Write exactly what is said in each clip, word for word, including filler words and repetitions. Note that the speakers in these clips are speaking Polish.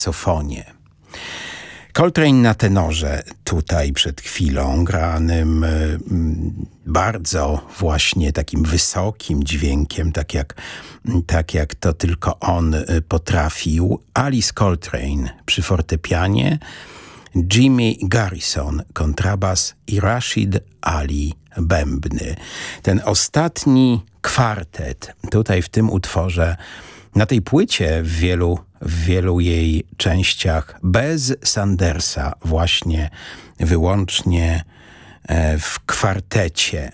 saksofonie. Coltrane na tenorze tutaj przed chwilą, granym bardzo właśnie takim wysokim dźwiękiem, tak jak, tak jak to tylko on potrafił. Alice Coltrane przy fortepianie, Jimmy Garrison kontrabas i Rashid Ali bębny. Ten ostatni kwartet tutaj w tym utworze, na tej płycie w wielu, w wielu jej częściach bez Sandersa, właśnie wyłącznie w kwartecie.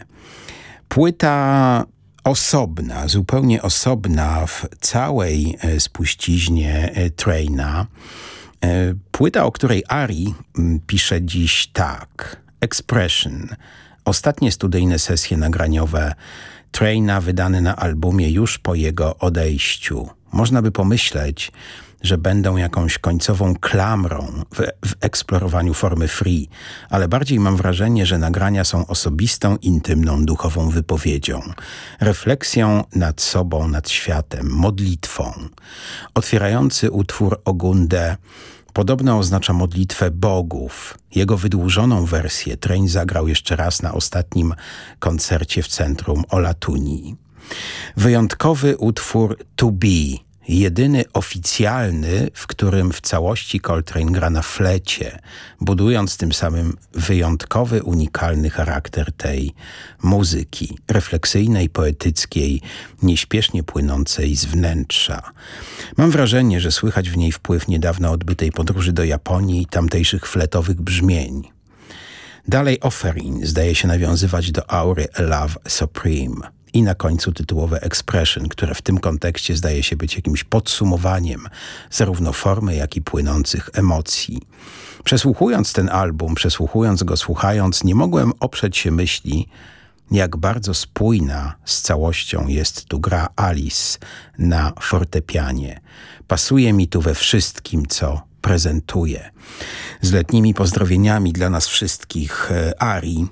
Płyta osobna, zupełnie osobna w całej spuściźnie Traina. Płyta, o której Ari pisze dziś tak. Expression. Ostatnie studyjne sesje nagraniowe Traina wydane na albumie już po jego odejściu. Można by pomyśleć, że będą jakąś końcową klamrą w, w eksplorowaniu formy free, ale bardziej mam wrażenie, że nagrania są osobistą, intymną, duchową wypowiedzią, refleksją nad sobą, nad światem, modlitwą. Otwierający utwór Ogundę podobno oznacza modlitwę bogów. Jego wydłużoną wersję Train zagrał jeszcze raz na ostatnim koncercie w centrum Olatuni. Wyjątkowy utwór To Be, jedyny oficjalny, w którym w całości Coltrane gra na flecie, budując tym samym wyjątkowy, unikalny charakter tej muzyki, refleksyjnej, poetyckiej, nieśpiesznie płynącej z wnętrza. Mam wrażenie, że słychać w niej wpływ niedawno odbytej podróży do Japonii i tamtejszych fletowych brzmień. Dalej Offering zdaje się nawiązywać do aury A Love Supreme. I na końcu tytułowe Expression, które w tym kontekście zdaje się być jakimś podsumowaniem zarówno formy, jak i płynących emocji. Przesłuchując ten album, przesłuchując go, słuchając, nie mogłem oprzeć się myśli, jak bardzo spójna z całością jest tu gra Alice na fortepianie. Pasuje mi tu we wszystkim, co prezentuje. Z letnimi pozdrowieniami dla nas wszystkich, Ari.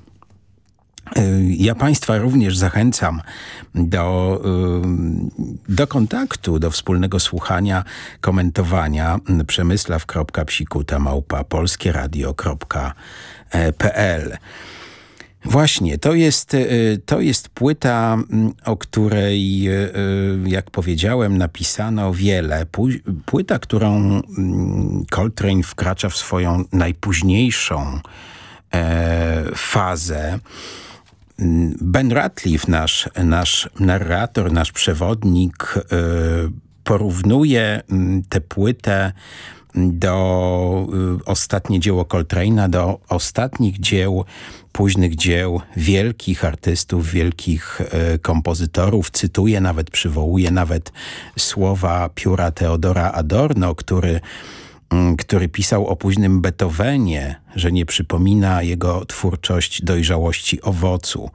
Ja Państwa również zachęcam do, do kontaktu, do wspólnego słuchania, komentowania. Przemysław kropka psikuta małpa polskieradio kropka p l. Właśnie, to jest, to jest płyta, o której, jak powiedziałem, napisano wiele. Płyta, którą Coltrane wkracza w swoją najpóźniejszą fazę. Ben Ratliff, nasz, nasz narrator, nasz przewodnik, porównuje tę płytę do ostatnie dzieło Coltrane'a, do ostatnich dzieł, późnych dzieł wielkich artystów, wielkich kompozytorów. Cytuje, nawet przywołuje nawet słowa pióra Theodora Adorno, który który pisał o późnym Beethovenie, że nie przypomina jego twórczość dojrzałości owocu.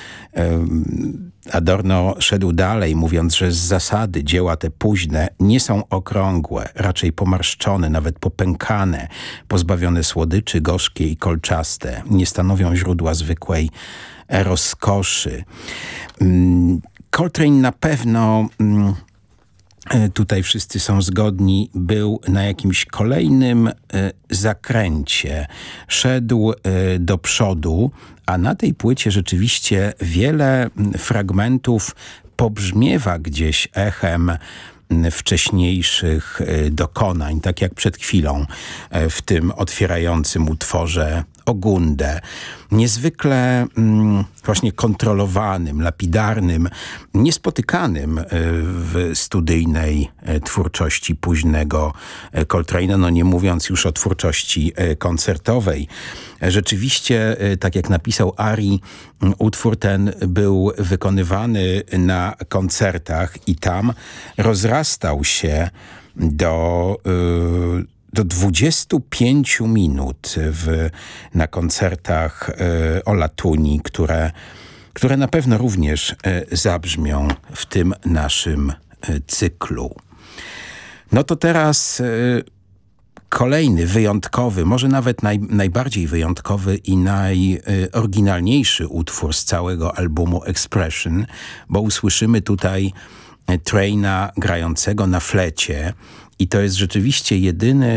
Adorno szedł dalej, mówiąc, że z zasady dzieła te późne nie są okrągłe, raczej pomarszczone, nawet popękane, pozbawione słodyczy, gorzkie i kolczaste. Nie stanowią źródła zwykłej rozkoszy. Coltrane na pewno... Tutaj wszyscy są zgodni, był na jakimś kolejnym zakręcie. Szedł do przodu, a na tej płycie rzeczywiście wiele fragmentów pobrzmiewa gdzieś echem wcześniejszych dokonań, tak jak przed chwilą w tym otwierającym utworze Ogundę. Niezwykle mm, właśnie kontrolowanym, lapidarnym, niespotykanym w studyjnej twórczości późnego Coltrane'a, no nie mówiąc już o twórczości koncertowej. Rzeczywiście, tak jak napisał Ari, utwór ten był wykonywany na koncertach i tam rozrastał się do... Yy, do dwudziestu pięciu minut w, na koncertach y, Olatuni, które, które na pewno również y, zabrzmią w tym naszym y, cyklu. No to teraz y, kolejny wyjątkowy, może nawet naj, najbardziej wyjątkowy i najoryginalniejszy utwór z całego albumu Expression, bo usłyszymy tutaj Traina grającego na flecie I to jest rzeczywiście jedyny